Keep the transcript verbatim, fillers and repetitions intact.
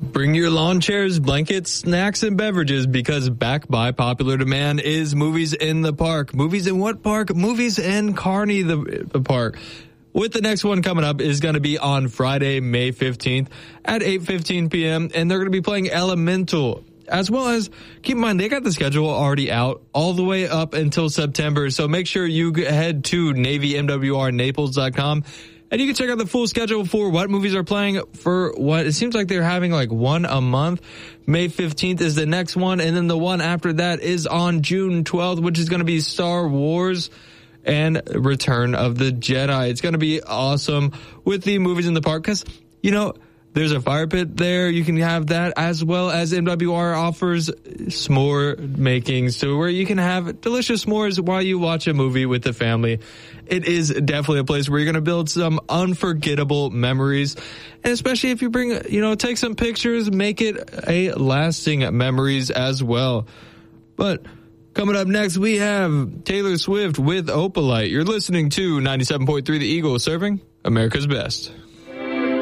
Bring your lawn chairs, blankets, snacks, and beverages because back by popular demand is Movies in the Park. Movies in what park? Movies in Kearney, the, the park. With the next one coming up is going to be on Friday, May fifteenth at eight fifteen p.m. And they're going to be playing Elemental. As well as, keep in mind, they got the schedule already out all the way up until September. So make sure you head to Navy M W R Naples dot com. And you can check out the full schedule for what movies are playing for what. It seems like they're having like one a month. May fifteenth is the next one. And then the one after that is on June twelfth, which is going to be Star Wars and Return of the Jedi. It's going to be awesome with the Movies in the Park because, you know, there's a fire pit there. You can have that, as well as M W R offers s'more making, so where you can have delicious s'mores while you watch a movie with the family. It is definitely a place where you're going to build some unforgettable memories. And especially if you bring, you know, take some pictures, make it a lasting memories as well. But coming up next, we have Taylor Swift with Opalite. You're listening to ninety-seven point three The Eagle, serving America's best.